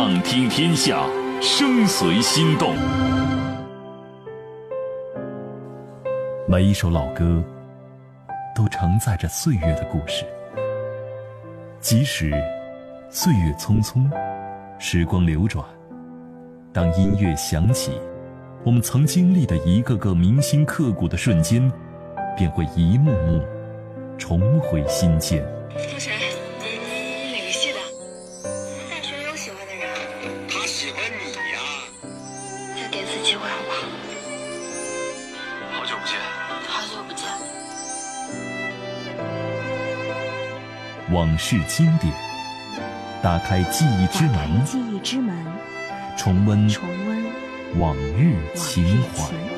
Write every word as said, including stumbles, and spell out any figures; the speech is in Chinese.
畅听天下，声随心动。每一首老歌都承载着岁月的故事，即使岁月匆匆，时光流转，当音乐响起，我们曾经历的一个个铭心刻骨的瞬间，便会一幕幕重回心间。 和谁？哪个系的？大学有喜欢的人。 他喜欢你呀。 再给次机会好不好？ 好久不见。 好久不见。 往事经典，打开记忆之门， 记忆之门， 重温重温往日情怀。